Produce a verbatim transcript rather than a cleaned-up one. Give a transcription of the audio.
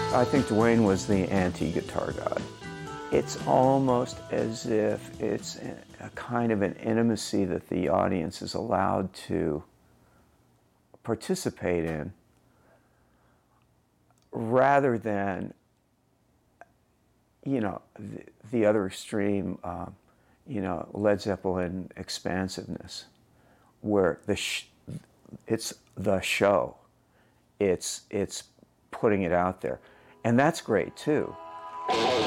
I think Duane was the anti-guitar god. It's almost as if it's a kind of an intimacy that the audience is allowed to participate in, rather than, you know, the, the other extreme, uh, you know, Led Zeppelin expansiveness, where the sh it's the show, it's it's putting it out there, and that's great too.